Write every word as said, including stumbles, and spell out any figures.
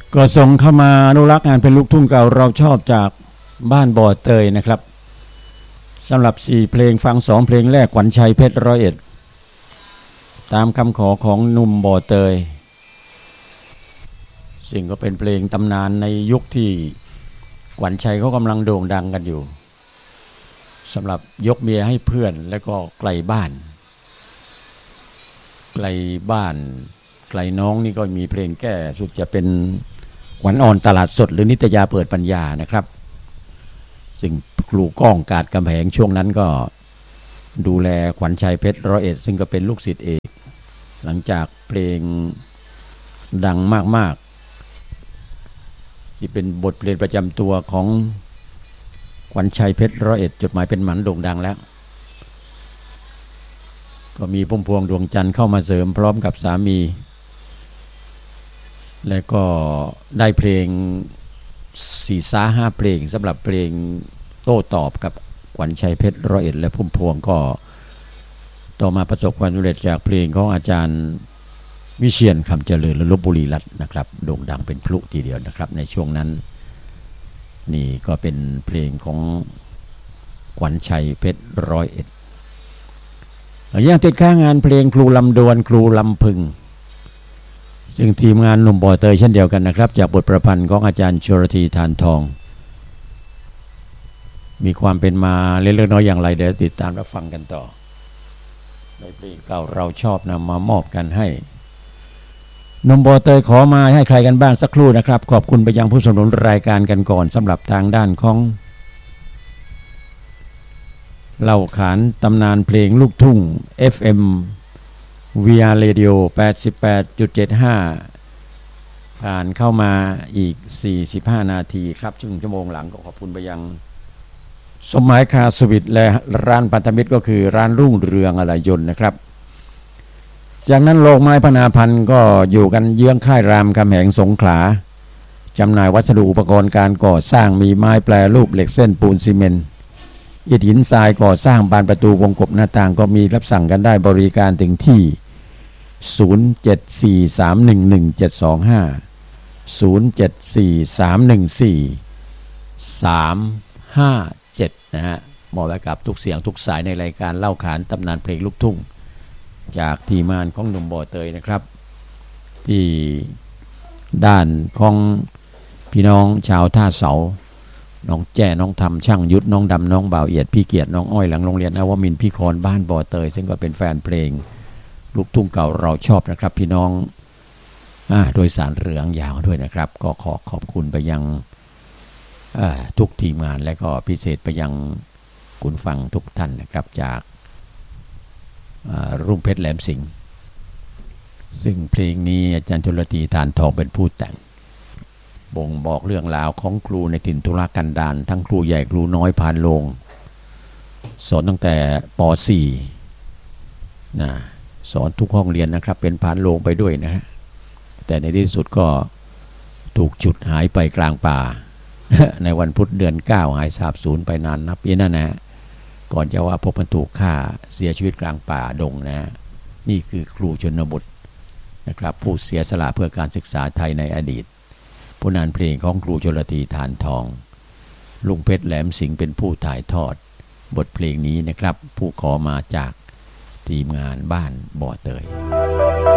ก็ส่งเข้ามาอนุรักษ์งานเป็นลูกทุ่งเก่าเราชอบจากบ้านบ่อเตยนะครับสำหรับสี่เพลงฟังสองเพลงแรกขวัญชัยเพชรร้อยเอ็ดตามคำขอของหนุ่มบ่อเตยซึ่งก็เป็นเพลงตำนานในยุคที่ขวัญชัยเขากำลังโด่งดังกันอยู่สำหรับยกเมียให้เพื่อนแล้วก็ไกลบ้านไกลบ้านไกลน้องนี่ก็มีเพลงแก้สุดจะเป็นขวัญอ่อนตลาดสดหรือนิตยาเปิดปัญญานะครับซึ่งครูก้องกาดกำแพงช่วงนั้นก็ดูแลขวัญชัยเพชรร้อยเอ็ดซึ่งก็เป็นลูกศิษย์เอกหลังจากเพลงดังมากๆที่เป็นบทเพลงประจำตัวของขวัญชัยเพชรร้อยเอ็ดจดหมายเป็นหมันโด่งดังแล้วก็มีพุ่มพวงดวงจันทร์เข้ามาเสริมพร้อมกับสามีและก็ได้เพลงสี่สาห้าเพลงสำหรับเพลงโต้ตอบกับขวัญชัยเพชรร้อยเอ็ดและพุ่มพวงก็ต่อมาประสบความสำเร็จจากเพลงของอาจารย์วิเชียรคำเจริญและลพบุรีรัตน์นะครับโด่งดังเป็นพลุทีเดียวนะครับในช่วงนั้นนี่ก็เป็นเพลงของขวัญชัยเพชรร้อยเอ็ดยังติดค้างงานเพลงครูลำดวนครูลำพึงซึ่งทีมงานหนุ่มบ่อเตยเช่นเดียวกันนะครับจากบทประพันธ์ของอาจารย์ชลธีทานทองมีความเป็นมาเล็กๆน้อยๆอย่างไรเดี๋ยวติดตามรับฟังกันต่อในเพลงเก่าเราชอบนำมามอบกันให้หนุ่มบ่อเตยขอมาให้ใครกันบ้างสักครู่นะครับขอบคุณไปยังผู้สนับสนุนรายการกันก่อนสำหรับทางด้านของเล่าขานตำนานเพลงลูกทุ่ง เอฟ เอ็ม วี อาร์ Radio แปดสิบแปดจุดเจ็ดห้า ผ่านเข้ามาอีกสี่สิบห้านาทีครับซึ่งชั่วโมงหลังก็ขอบคุณไปยังสมหมายคาสวิทและร้านพันธมิตรก็คือร้านรุ่งเรืองอะไหล่ยนต์นะครับจากนั้นโลกไม้พนาพันธ์ก็อยู่กันเยื้องค่ายรามคำแหงสงขลาจำหน่ายวัสดุอุปกรณ์การก่อสร้างมีไม้แปรรูปเหล็กเส้นปูนซีเมนต์อิฐหินทรายก่อสร้างบานประตูวงกบหน้าต่างก็มีรับสั่งกันได้บริการถึงที่ศูนย์ เจ็ด สี่ สาม หนึ่ง หนึ่ง เจ็ด สอง ห้า ศูนย์ เจ็ด สี่ สาม หนึ่ง สี่ สาม ห้า เจ็ดนะฮะเหมาะกับทุกเสียงทุกสายในรายการเล่าขานตำนานเพลงลูกทุ่งจากทีมงานของหนุ่มบ่อเตยนะครับที่ด้านของพี่น้องชาวท่าเสาน้องแจ้น้องทำช่างยุทธน้องดำน้องบ่าวเอียดพี่เกียรติน้องอ้อยหลังโรงเรียนนวมินทร์พี่คอนบ้านบ่อเตยซึ่งก็เป็นแฟนเพลงลูกทุ่งเก่าเราชอบนะครับพี่น้องอ่าโดยสารเรืองยาวด้วยนะครับก็ขอขอบคุณไปยังทุกทีมงานและก็พิเศษไปยังคุณฟังทุกท่านนะครับจากรุ่งเพชรแหลมสิงห์ซึ่งเพลงนี้อาจารย์ชลธีทานทองเป็นผู้แต่งบ่งบอกเรื่องราวของครูในถิ่นธุรกันดารทั้งครูใหญ่ครูน้อยผ่านโรงสอนตั้งแต่ป สี่ นะสอนทุกห้องเรียนนะครับเป็นผ่านโรงไปด้วยนะฮะแต่ในที่สุดก็ถูกฉุดหายไปกลางป่า ในวันพุธเดือนเก้าหายสาบสูญไปนานนับปีนั่นนะก่อนจะว่าพบมันถูกฆ่าเสียชีวิตกลางป่าดงนะนี่คือครูชนบทนะครับผู้เสียสละเพื่อการศึกษาไทยในอดีตผู้นานเพลงของครูชลธีทานทองลุงเพชรแหลมสิงห์เป็นผู้ถ่ายทอดบทเพลงนี้นะครับผู้ขอมาจากทีมงานบ้านบ่อเตย